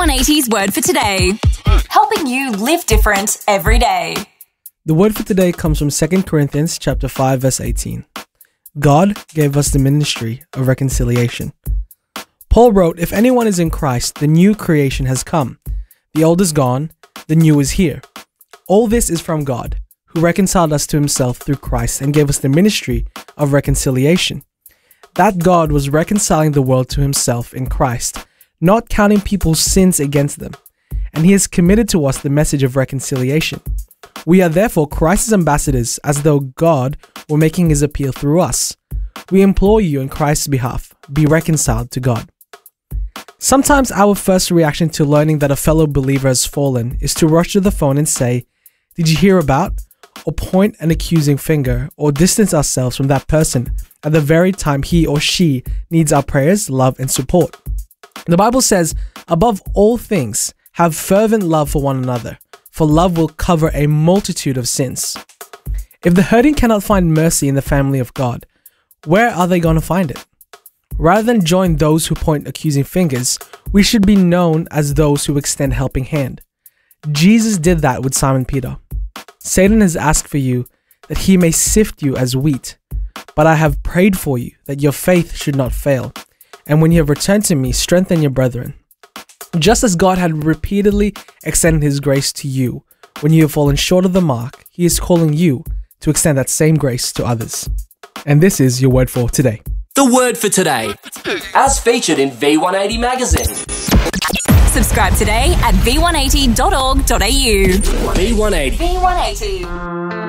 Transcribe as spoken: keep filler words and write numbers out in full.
one eighty's Word for Today, helping you live different every day. The word for today comes from Second Corinthians chapter five, verse eighteen. God gave us the ministry of reconciliation. Paul wrote, "If anyone is in Christ, the new creation has come. The old is gone, the new is here. All this is from God, who reconciled us to himself through Christ and gave us the ministry of reconciliation." That God was reconciling the world to himself in Christ, not counting people's sins against them. And he has committed to us the message of reconciliation. We are therefore Christ's ambassadors, as though God were making his appeal through us. We implore you on Christ's behalf, be reconciled to God. Sometimes our first reaction to learning that a fellow believer has fallen is to rush to the phone and say, "Did you hear about?" or point an accusing finger or distance ourselves from that person at the very time he or she needs our prayers, love, and support. The Bible says, above all things, have fervent love for one another, for love will cover a multitude of sins. If the hurting cannot find mercy in the family of God, where are they going to find it? Rather than join those who point accusing fingers, we should be known as those who extend helping hand. Jesus did that with Simon Peter. Satan has asked for you that he may sift you as wheat, but I have prayed for you that your faith should not fail. And when you have returned to me, strengthen your brethren. Just as God had repeatedly extended his grace to you when you have fallen short of the mark, he is calling you to extend that same grace to others. And this is your word for today. The word for today, as featured in V one eighty magazine. Subscribe today at v one eighty dot org dot a u. V one eighty. V one eighty.